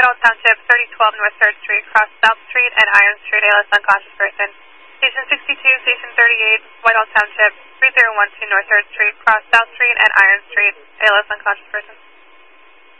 Whitehall Township, 3012 North 3rd Street, cross South Street and Iron Street, ALS unconscious person. Station 62, Station 38, Whitehall Township, 3012 North 3rd Street, cross South Street and Iron Street, ALS unconscious person.